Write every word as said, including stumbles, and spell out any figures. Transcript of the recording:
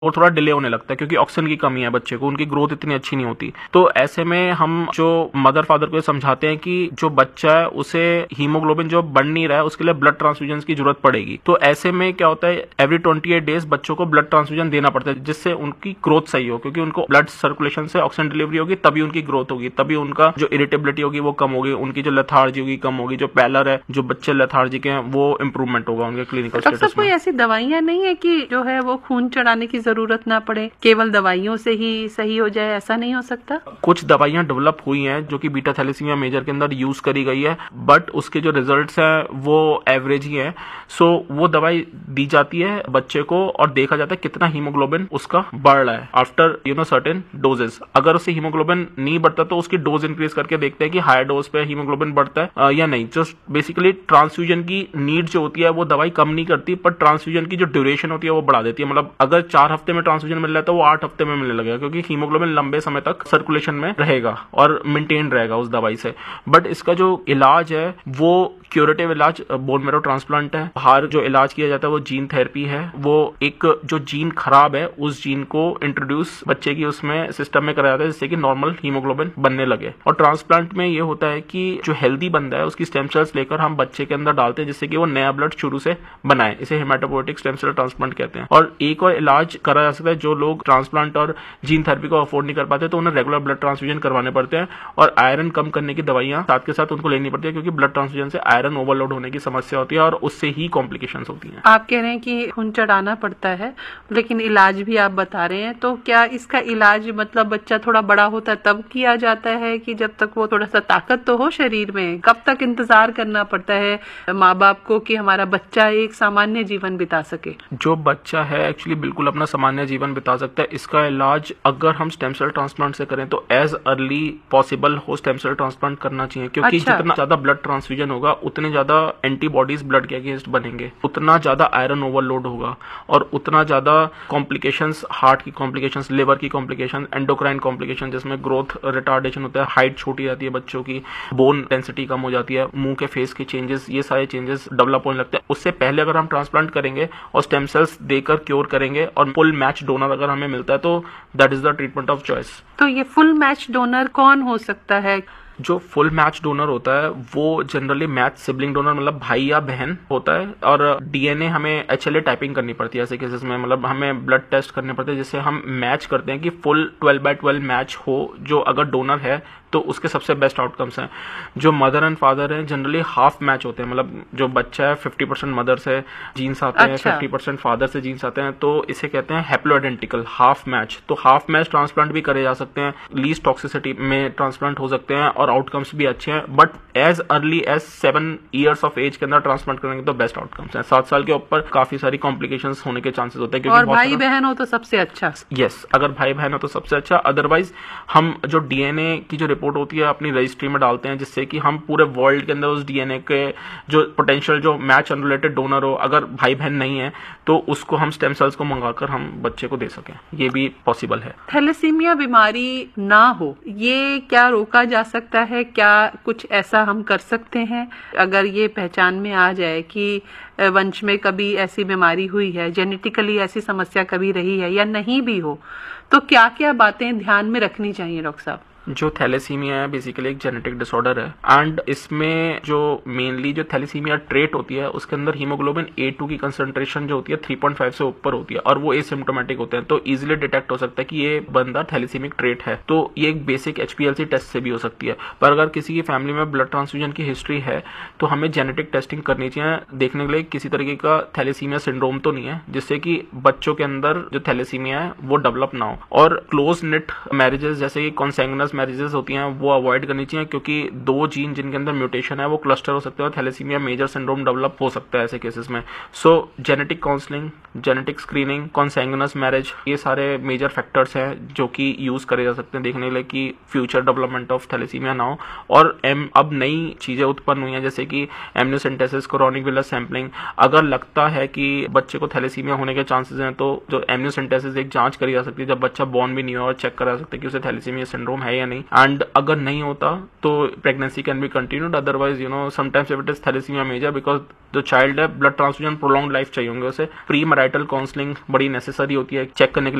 वो थोड़ा डिले होने लगता है क्योंकि ऑक्सीजन की कमी है बच्चे को, उनकी ग्रोथ इतनी अच्छी नहीं होती। तो ऐसे में हम जो मदर फादर को समझाते हैं कि जो बच्चा है उसे हीमोग्लोबिन जो बढ़ नहीं रहा है उसके लिए ब्लड ट्रांसफ्यूजन की जरूरत पड़ेगी। तो ऐसे में क्या होता है, एवरी ट्वेंटी एट डेज बच्चों को ब्लड ट्रांसफ्यूजन देना पड़ता है जिससे उनकी ग्रोथ सही हो, क्योंकि उनको ब्लड सर्कुलेशन से ऑक्सीजन डिलीवरी होगी तभी उनकी ग्रोथ होगी, तभी उनका जो इरिटेबिलिटी होगी वो कम होगी, उनकी जो लेथार्जी होगी कम होगी, जो पैलर है, जो बच्चे लेथार्जिक हैं वो इंप्रूवमेंट होगा उनके क्लिनिकल स्टेटस में। कोई ऐसी दवाइयां नहीं है कि जो है वो खून चढ़ाने की जरूरत ना पड़े, केवल दवाइयों से ही सही हो जाए, ऐसा नहीं हो सकता? कुछ दवाइयां डेवलप हुई हैं जो कि बीटा थैलेसीमिया मेजर के अंदर यूज करी गई है, बट उसके जो रिजल्ट्स हैं वो एवरेज ही हैं। सो वो दवाई दी जाती है बच्चे को और देखा जाता है कितना हीमोग्लोबिन उसका बढ़ रहा है after you know certain doses. अगर उससे हीमोग्लोबिन नहीं बढ़ता तो उसकी डोज इंक्रीज करके देखते हैं कि हायर डोज पे हीमोग्लोबिन बढ़ता है या नहीं। जस्ट बेसिकली ट्रांसफ्यूजन की नीड जो होती है वो दवाई कम नहीं करती, पर ट्रांसफ्यूजन की जो ड्यूरेशन होती है वो बढ़ा देती है। मतलब अगर चार हफ्ते में ट्रांसफ्यूजन मिल रहा है तो वो आठ हफ्ते में मिलने लगेगा, क्योंकि हीमोग्लोबिन लंबे समय तक सर्कुलेशन में रहेगा और मेंटेन रहेगा उस दवाई से। बट इसका जो इलाज है वो क्यूरेटिव इलाज बोन मैरो ट्रांसप्लांट है। बाहर जो इलाज किया जाता है वो जीन थेरेपी है। वो एक जो जीन खराब है उस जीन को इंट्रोड्यूस बच्चे की उसमें सिस्टम में कराया जाता है जिससे कि नॉर्मल हीमोग्लोबिन बनने लगे। और ट्रांसप्लांट में ये होता है कि जो हेल्दी बंदा है उसकी स्टेम सेल्स लेकर हम बच्चे के अंदर डालते हैं जिससे कि वो नया ब्लड शुरू से बनाए। इसे हेमाटोपोएटिक स्टेम सेल ट्रांसप्लांट कहते हैं। और एक और इलाज करा जा सकता है, जो लोग ट्रांसप्लांट और जीन थेरेपी को अफोर्ड नहीं कर पाते तो उन्हें रेगुलर ब्लड ट्रांसफ्यूजन करवाने पड़ते हैं और आयरन कम करने की दवाइयां साथ के साथ उनको लेनी पड़ती है, क्योंकि ब्लड ट्रांसफ्यूजन से आयरन ओवरलोड होने की समस्या होती है और उससे ही कॉम्प्लिकेशंस होती हैं। आप कह रहे हैं कि खून चढ़ाना पड़ता है, लेकिन इलाज भी आप बता रहे हैं, तो क्या इसका इलाज मतलब बच्चा थोड़ा बड़ा होता है तब किया जाता है कि जब तक वो थोड़ा सा ताकत तो हो शरीर में? कब तक इंतजार करना पड़ता है माँ बाप को कि हमारा बच्चा एक सामान्य जीवन बिता सके? जो बच्चा है एक्चुअली बिल्कुल अपना सामान्य जीवन बिता सकता है। इसका इलाज अगर हम स्टेम सेल ट्रांसप्लांट से करें तो एज अर्ली पॉसिबल हो स्टेम सेल ट्रांसप्लांट करना चाहिए, क्योंकि अच्छा। जितना ज्यादा ब्लड ट्रांसफ्यूजन होगा उतने ज्यादा एंटीबॉडीज ब्लड के अगेंस्ट बनेंगे, उतना ज्यादा आयरन ओवरलोड होगा और उतना ज्यादा कॉम्प्लिकेशंस, हार्ट की कॉम्प्लिकेशंस, लिवर की कॉम्प्लिकेशन, एंडोक्राइन कॉम्प्लिकेशन जिसमें ग्रोथ रिटार्डेशन होता है, हाइट छोटी जाती है बच्चों की, बोन डेंसिटी कम हो जाती है, मुंह के फेस के चेंजेस, ये सारे चेंजेस डेवलप होने लगते हैं। उससे पहले अगर हम ट्रांसप्लांट करेंगे और स्टेम सेल्स देकर क्योर करेंगे और फुल मैच डोनर अगर हमें मिलता है तो that is the treatment of choice. तो ये फुल मैच डोनर कौन हो सकता है? जो फुल मैच डोनर होता है वो जनरली मैच सिबलिंग डोनर, मतलब भाई या बहन होता है। और डीएनए हमें एचएलए टाइपिंग करनी पड़ती है ऐसे केसेस में, मतलब हमें ब्लड टेस्ट करने पड़ते हैं जिससे हम मैच करते हैं कि full twelve by twelve match हो। जो अगर डोनर है तो उसके सबसे बेस्ट आउटकम्स हैं। जो मदर एंड फादर हैं जनरली हाफ मैच होते हैं, मतलब जो बच्चा है फिफ्टी परसेंट मदर से जीन्स आते हैं, अच्छा। फिफ्टी परसेंट फादर से जीन्स आते हैं, तो इसे कहते हैं हैप्लोइडेंटिकल हाफ मैच। तो हाफ मैच ट्रांसप्लांट भी करे जा सकते हैं, लीस्ट टॉक्सिसिटी में ट्रांसप्लांट हो सकते हैं और आउटकम्स भी अच्छे हैं। But as early as seven years of as के अंदर ट्रांसप्लांट करेंगे तो बेस्ट आउटकम्स हैं। सात साल के ऊपर काफी सारी कॉम्प्लिकेशंस होने के चांसेस होते हैं, क्योंकि और भाई बहन हो तो सबसे अच्छा। यस, अगर भाई बहन हो तो सबसे अच्छा। अदरवाइज हम जो डीएनए की जो रिपोर्ट होती है अपनी रजिस्ट्री में डालते हैं जिससे कि हम पूरे वर्ल्ड के अंदर उस डीएनए के जो पोटेंशियल जो मैच अनरिलेटेड डोनर हो, अगर भाई बहन नहीं है तो उसको हम स्टेम सेल्स को मंगाकर हम बच्चे को दे सकें, ये भी पॉसिबल है। थैलेसीमिया बीमारी ना हो ये क्या रोका जा सकता है? क्या कुछ ऐसा हम कर सकते हैं अगर ये पहचान में आ जाए कि वंश में कभी ऐसी बीमारी हुई है, जेनेटिकली ऐसी समस्या कभी रही है या नहीं भी हो, तो क्या क्या बातें ध्यान में रखनी चाहिए डॉक्टर साहब? जो थैलेसीमिया है बेसिकली एक जेनेटिक डिसऑर्डर है एंड इसमें जो मेनली जो थैलेसीमिया ट्रेट होती है उसके अंदर हीमोग्लोबिन ए टू की कंसंट्रेशन जो होती है थ्री पॉइंट फाइव से ऊपर होती है और वो एसिम्प्टोमेटिक होते हैं, तो इजीली डिटेक्ट हो सकता है कि ये बंदा थैलेसीमिक ट्रेट है। तो ये एक बेसिक एचपीएलसी टेस्ट से भी हो सकती है। पर अगर किसी की फैमिली में ब्लड ट्रांसफ्यूजन की हिस्ट्री है तो हमें जेनेटिक टेस्टिंग करनी चाहिए देखने के लिए किसी तरीके का थैलेसीमिया सिंड्रोम तो नहीं है, जिससे कि बच्चों के अंदर जो थैलेसीमिया है वो डेवलप ना हो। और क्लोज निट मैरिजेस जैसे कि कॉन्सैंगुइनस मैरिजेस होती हैं वो अवॉइड करनी चाहिए, क्योंकि दो जीन जिनके अंदर म्यूटेशन है वो क्लस्टर हो सकते हैं और थैलेसीमिया मेजर सिंड्रोम डेवलप हो सकता है ऐसे केसेस में। सो genetic counselling, genetic screening, कॉन्सैंगुइनस marriage, ये सारे मेजर फैक्टर्स हैं जो कि यूज करे जा सकते हैं देखने के लिए कि फ्यूचर डेवलपमेंट ऑफ थैलेसीमिया ना हो। और एम अब नई चीजें उत्पन्न हुई हैं जैसे कि एम्नियोसेंटेसिस, कोरोनिक विलर सैंपलिंग। अगर लगता है कि बच्चे को थैलेसीमिया होने के चांसेस हैं तो जो एम्नियोसेंटेसिस एक जांच करी जा सकती है जब बच्चा बॉर्न भी नहीं हो और चेक करा सकते हैं कि उसे थैलेसीमिया सिंड्रोम है या या नहीं, एंड अगर नहीं होता तो pregnancy can be continued, otherwise you know sometimes if it is thalassaemia major, because जो चाइल्ड है ब्लड ट्रांसफ्यूजन प्रोलॉन्ग लाइफ चाहिए होंगे उसे, प्री मैरिटल काउंसलिंग बड़ी नेसेसरी होती है चेक करने के लिए